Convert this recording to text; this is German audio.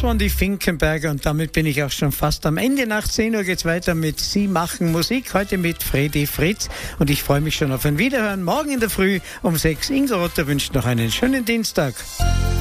waren die Finkenberger und damit bin ich auch schon fast am Ende. Nach 10 Uhr geht's weiter mit Sie machen Musik, heute mit Fredi Fritz und ich freue mich schon auf ein Wiederhören. Morgen in der Früh um 6. Ingo Rotter wünscht noch einen schönen Dienstag.